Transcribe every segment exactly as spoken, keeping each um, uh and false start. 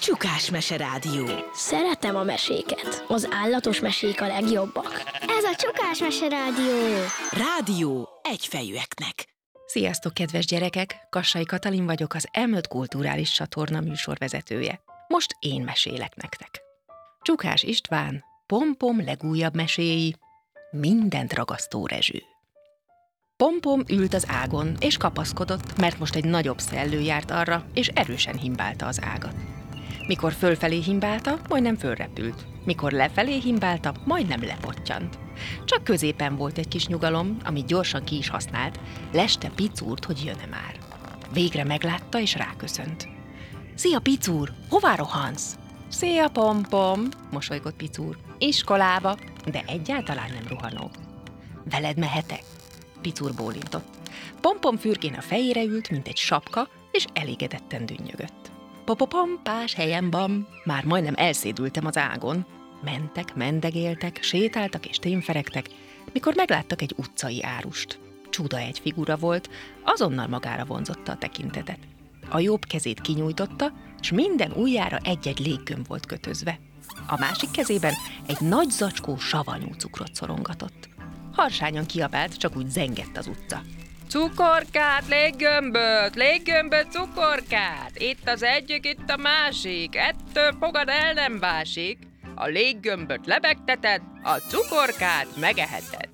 Csukás Mese Rádió. Szeretem a meséket. Az állatos mesék a legjobbak. Ez a Csukás Mese Rádió. Rádió egyfejűeknek. Sziasztok, kedves gyerekek! Kassai Katalin vagyok, az em öt Kulturális Csatorna műsorvezetője. Most én mesélek nektek. Csukás István, Pompom legújabb meséi, mindent ragasztó rezső. Pompom ült az ágon, és kapaszkodott, mert most egy nagyobb szellő járt arra, és erősen himbálta az ágat. Mikor fölfelé himbálta, majdnem fölrepült. Mikor lefelé himbálta, majdnem lepottyant. Csak középen volt egy kis nyugalom, amit gyorsan ki is használt, leste Picúrt, hogy jön-e már. Végre meglátta, és ráköszönt. Szia, Picúr! Hová rohansz? Szia, Pompom! Mosolygott Picúr. Iskolába, de egyáltalán nem rohanok. Veled mehetek? Picúr bólintott. Pompom fürgén a fejére ült, mint egy sapka, és elégedetten dünnyögött. Popopompás helyem van, már majdnem elszédültem az ágon. Mentek, mendegéltek, sétáltak és témferegtek, mikor megláttak egy utcai árust. Csuda egy figura volt, azonnal magára vonzotta a tekintetet. A jobb kezét kinyújtotta, és minden ujjára egy-egy léggömb volt kötözve. A másik kezében egy nagy zacskó savanyú cukrot szorongatott. Harsányan kiabált, csak úgy zengett az utca. Cukorkát, léggömböt, léggömböt, cukorkát! Itt az egyik, itt a másik, ettől fogad el nem básik. A léggömböt lebegteted, a cukorkát megeheted.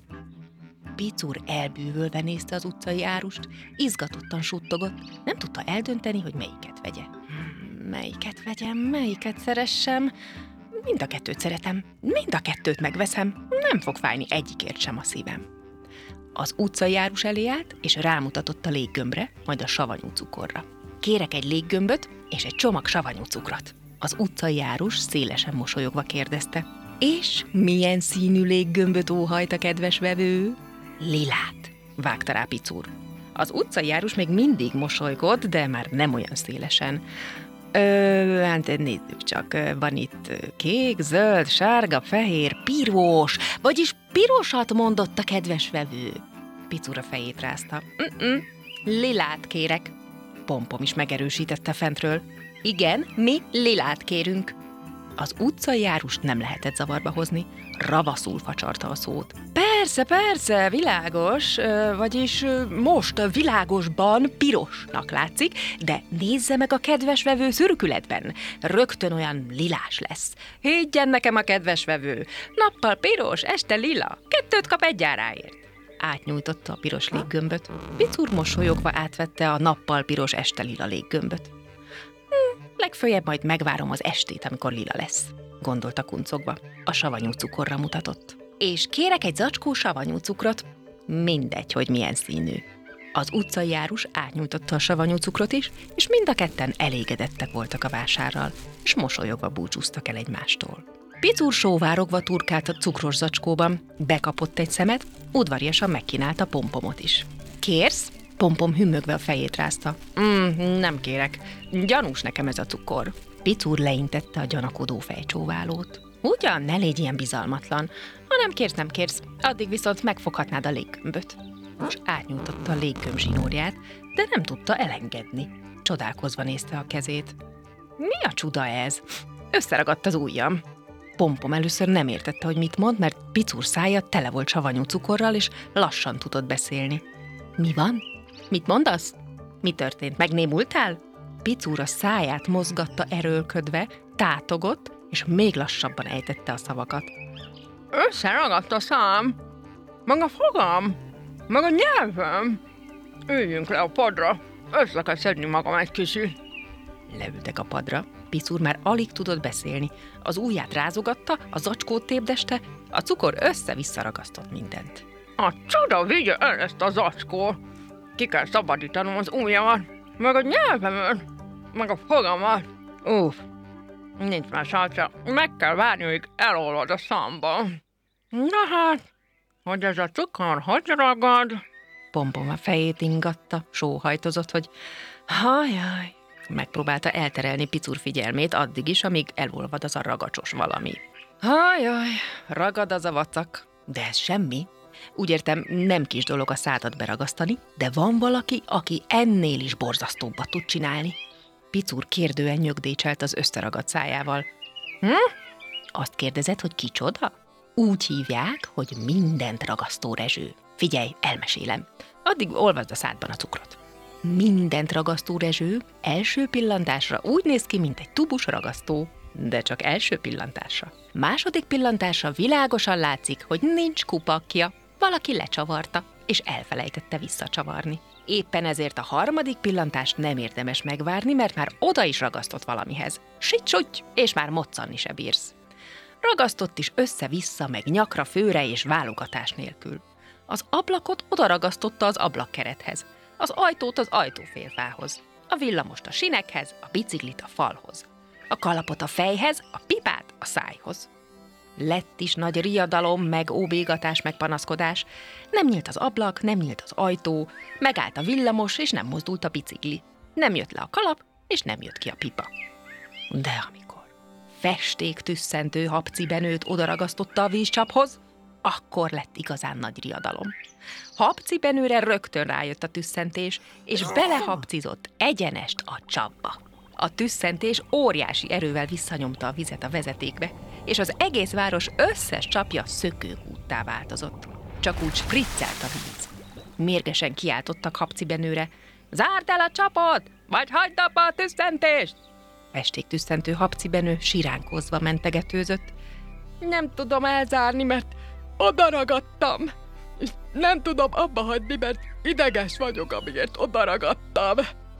Picúr elbűvölve nézte az utcai árust, izgatottan suttogott, nem tudta eldönteni, hogy melyiket vegye. Hmm, melyiket vegyem, melyiket szeressem? Mind a kettőt szeretem, mind a kettőt megveszem, nem fog fájni egyikért sem a szívem. Az utcai árus elé állt, és rámutatott a léggömbre, majd a savanyú cukorra. Kérek egy léggömböt és egy csomag savanyú cukrot. Az utcai árus szélesen mosolyogva kérdezte. És milyen színű léggömböt óhajt a kedves vevő? Lilát, vágta rá Picúr. Az utcai árus még mindig mosolygott, de már nem olyan szélesen. Ö, hát nézzük csak, van itt kék, zöld, sárga, fehér, piros, vagyis pirosat mondott a kedves vevő. Picúr a fejét rázta. Mm-mm, lilát kérek. Pompom is megerősítette fentről. Igen, mi lilát kérünk. Az utcai árust nem lehetett zavarba hozni, ravaszul facsarta a szót. Persze, persze, világos, vagyis most világosban pirosnak látszik, de nézze meg a kedves vevő szürkületben, rögtön olyan lilás lesz. Higgyen nekem a kedves vevő, nappal piros, este lila, kettőt kap egy áráért. Átnyújtotta a piros léggömböt. Picúr mosolyogva átvette a nappal piros, este lila léggömböt. Hm, legföljebb majd megvárom az estét, amikor lila lesz, gondolta kuncogva. A savanyú cukorra mutatott. És kérek egy zacskó savanyú cukrot. Mindegy, hogy milyen színű. Az utcai árus átnyújtotta a savanyú cukrot is, és mind a ketten elégedettek voltak a vásárral, és mosolyogva búcsúztak el egymástól. Picúr sóvárogva turkált a cukros zacskóban, bekapott egy szemet, udvariasan megkínálta Pompomot is. Kérsz? Pompom hümmögve a fejét rázta. Mm, nem kérek. Gyanús nekem ez a cukor. Picúr leintette a gyanakodó fejcsóválót. Ugyan, ne légy ilyen bizalmatlan. Ha nem kérsz, nem kérsz, addig viszont megfoghatnád a léggömböt. Most átnyújtotta a léggömb zsinórját, de nem tudta elengedni. Csodálkozva nézte a kezét. Mi a csuda ez? Összeragadt az ujjam. Pompom először nem értette, hogy mit mond, mert Picúr szája tele volt savanyú cukorral, és lassan tudott beszélni. Mi van? Mit mondasz? Mi történt? Megnémultál? Picúr a száját mozgatta erőlködve, tátogott, és még lassabban ejtette a szavakat. Összeragadt a szám, meg a fogam, meg a nyelvem. Üljünk le a padra, össze kell szedni magam egy kicsit. Leültek a padra. Picúr már alig tudott beszélni. Az ujját rázogatta, a zacskót tépdeste, a cukor össze-vissza ragasztott mindent. A csoda vigye el ezt a zacskót! Ki kell szabadítanom az ujjamat, meg a nyelvemet, meg a fogamat. Uff, nincs más hátra, meg kell várni, hogy elolvad a számba. Na hát, hogy ez a cukor hogy ragad? Pompom a fejét ingatta, sóhajtozott, hogy hajjaj. Megpróbálta elterelni Picúr figyelmét addig is, amíg elolvad az a ragacsos valami. Hajjaj, ragad az a vacak, de ez semmi. Úgy értem, nem kis dolog a szádat beragasztani, de van valaki, aki ennél is borzasztóbbat tud csinálni. Picur kérdően nyögdécselt az összeragadt szájával. Hm? Azt kérdezed, hogy kicsoda? Úgy hívják, hogy mindent ragasztó Rezső. Figyelj, elmesélem. Addig olvasd a szádban a cukrot. Mindent ragasztó Rezső első pillantásra úgy néz ki, mint egy tubus ragasztó, de csak első pillantásra. Második pillantásra világosan látszik, hogy nincs kupakja. Valaki lecsavarta, és elfelejtette visszacsavarni. Éppen ezért a harmadik pillantást nem érdemes megvárni, mert már oda is ragasztott valamihez. Sics-suty, és már moccanni se bírsz. Ragasztott is össze-vissza, meg nyakra, főre és válogatás nélkül. Az ablakot oda ragasztotta az ablakkerethez, az ajtót az ajtófélfához, a villamost a sinekhez, a biciklit a falhoz, a kalapot a fejhez, a pipát a szájhoz. Lett is nagy riadalom, meg óbégatás, meg panaszkodás. Nem nyílt az ablak, nem nyílt az ajtó, megállt a villamos, és nem mozdult a bicikli. Nem jött le a kalap, és nem jött ki a pipa. De amikor festéktüsszentő habcibenőt odaragasztotta a vízcsaphoz, akkor lett igazán nagy riadalom. Habcibenőre rögtön rájött a tüsszentés, és belehabcizott egyenest a csapba. A tüsszentés óriási erővel visszanyomta a vizet a vezetékbe, és az egész város összes csapja szökőkúttá változott. Csak úgy spriccelt a víz. Mérgesen kiáltottak Habcibenőre: zárd el a csapot, vagy hagyd abba a tüsszentést! Festéktüsszentő Habcibenő siránkozva mentegetőzött. Nem tudom elzárni, mert odaragadtam. És nem tudom abba hagyni, mert ideges vagyok, amiért odaragadtam.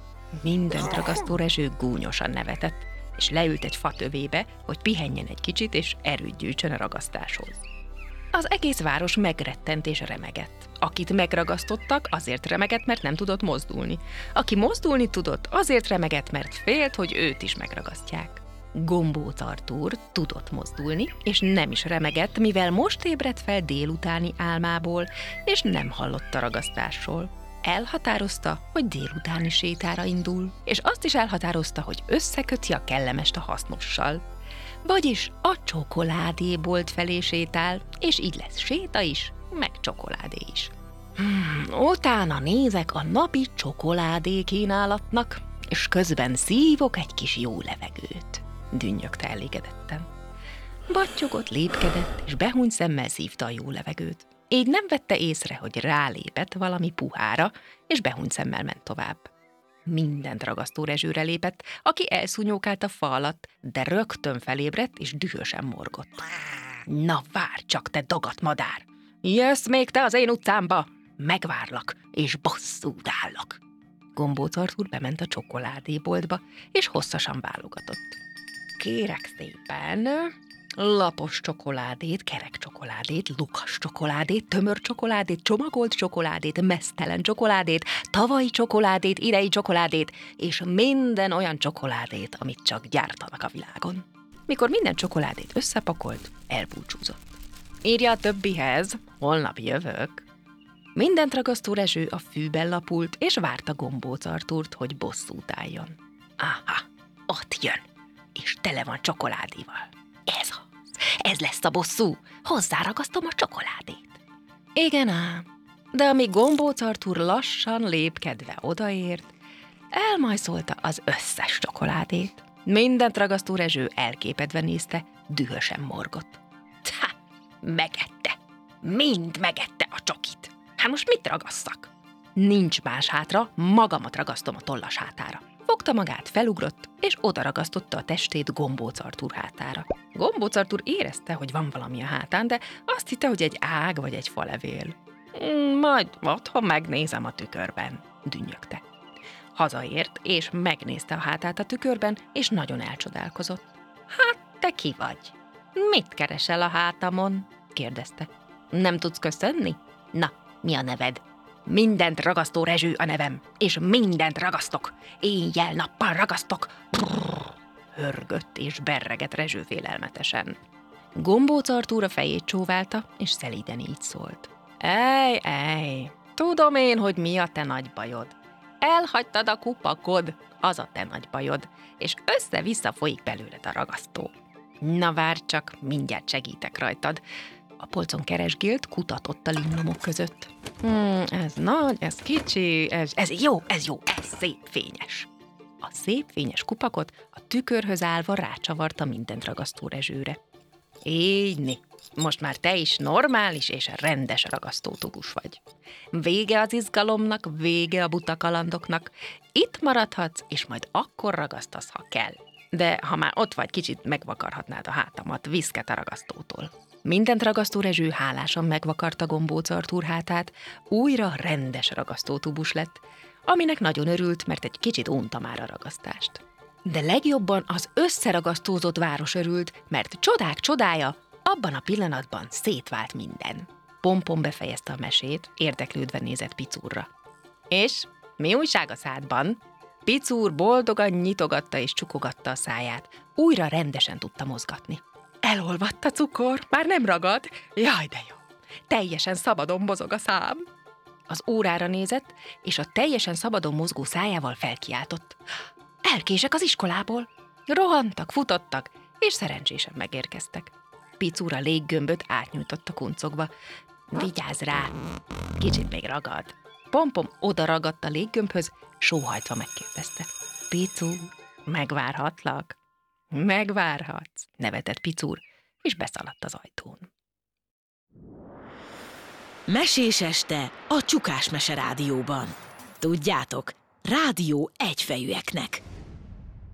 Mindent ragasztó Rezső gúnyosan nevetett, és leült egy fatövébe, hogy pihenjen egy kicsit, és erőt gyűjtsön a ragasztáshoz. Az egész város megrettent és remegett. Akit megragasztottak, azért remegett, mert nem tudott mozdulni. Aki mozdulni tudott, azért remegett, mert félt, hogy őt is megragasztják. Gombóc Artúr tudott mozdulni, és nem is remegett, mivel most ébredt fel délutáni álmából, és nem hallott a ragasztásról. Elhatározta, hogy délutáni sétára indul, és azt is elhatározta, hogy összeköti a kellemest a hasznossal. Vagyis a csokoládébolt felé sétál, és így lesz séta is, meg csokoládé is. Hmm, utána nézek a napi csokoládé kínálatnak, és közben szívok egy kis jó levegőt, dünnyögte elégedetten. Battyogott, lépkedett, és behúnyt szemmel szívta a jó levegőt. Így nem vette észre, hogy rálépett valami puhára, és behúnyt szemmel ment tovább. Mindent ragasztó Rezsőre lépett, aki elszúnyókált a fa alatt, de rögtön felébredt, és dühösen morgott. Na várj csak, te dagat madár! Jössz még te az én utcámba? Megvárlak, és bosszút állak! Gombóc Artúr bement a csokoládéboltba, és hosszasan válogatott. Kérek szépen, lapos csokoládét, kerek csokoládét, lukas csokoládét, tömör csokoládét, csomagolt csokoládét, meztelen csokoládét, tavalyi csokoládét, idei csokoládét, és minden olyan csokoládét, amit csak gyártanak a világon. Mikor minden csokoládét összepakolt, elbúcsúzott. Írja a többihez, holnap jövök. Mindent ragasztó Rezső a fűben lapult, és várta Gombóc Artúrt, hogy bosszút álljon. Aha, ott jön, és tele van csokoládéval. Ez az, ez lesz a bosszú, hozzáragasztom a csokoládét. Igen ám, de amíg Gombóc Artúr lassan lépkedve odaért, elmajszolta az összes csokoládét. Mindent ragasztó Rezső elképedve nézte, dühösen morgott. Há, megette, mind megette a csokit. Hát most mit ragasszak? Nincs más hátra, magamat ragasztom a tollas hátára. Fogta magát, felugrott, és odaragasztotta a testét Gombóc Artúr hátára. Gombóc Artúr érezte, hogy van valami a hátán, de azt hitte, hogy egy ág vagy egy falevél. Mm, majd otthon megnézem a tükörben, dünnyögte. Hazaért, és megnézte a hátát a tükörben, és nagyon elcsodálkozott. Hát, te ki vagy? Mit keresel a hátamon? kérdezte. Nem tudsz köszönni? Na, mi a neved? Mindent ragasztó Rezső a nevem, és mindent ragasztok. Éjjel-nappal ragasztok. Brrr, hörgött és berregett Rezső félelmetesen. Gombóc Artúr a fejét csóválta, és szelíden így szólt. Ej, ej, tudom én, hogy mi a te nagy bajod. Elhagytad a kupakod, az a te nagy bajod, és össze-vissza folyik belőled a ragasztó. Na várj csak, mindjárt segítek rajtad. A polcon keresgélt, kutatott a limnomok között. Hmm, ez nagy, ez kicsi, ez, ez jó, ez jó, ez szép, fényes. a szép fényes kupakot a tükörhöz állva rácsavarta mindent ragasztó Rezsőre. Így, most már te is normális és rendes ragasztótubus vagy. Vége az izgalomnak, vége a buta kalandoknak. Itt maradhatsz, és majd akkor ragasztasz, ha kell. De ha már ott vagy, kicsit megvakarhatnád a hátamat, viszket a ragasztótól. Mindent ragasztó Rezső hálásan megvakarta Gombóc Artúr hátát, újra rendes ragasztótubus lett, aminek nagyon örült, mert egy kicsit unta már a ragasztást. De legjobban az összeragasztózott város örült, mert csodák csodája, abban a pillanatban szétvált minden. Pompom befejezte a mesét, érdeklődve nézett Picúrra. És mi újság a szádban? Picúr boldogan nyitogatta és csukogatta a száját, újra rendesen tudta mozgatni. Elolvadt a cukor, már nem ragad? Jaj, de jó! Teljesen szabadon mozog a szám. Az órára nézett, és a teljesen szabadon mozgó szájával felkiáltott. Elkések az iskolából. Rohantak, futottak, és szerencsésen megérkeztek. Picúr a léggömböt átnyújtotta kuncogva. Vigyázz rá, kicsit még ragad. Pompom oda ragadt a léggömbhöz, sóhajtva megkérdezte. Picúr, megvárhatlak? Megvárhatsz, nevetett Picúr, és beszaladt az ajtón. Mesés este a Csukás Mese Rádióban. Tudjátok, rádió egyfejűeknek.